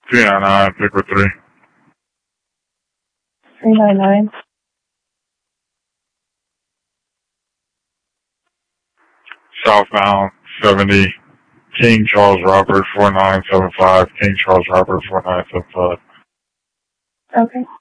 399, Pickwood 3. 399. Southbound 70, King Charles Robert 4975, King Charles Robert 4975. Okay.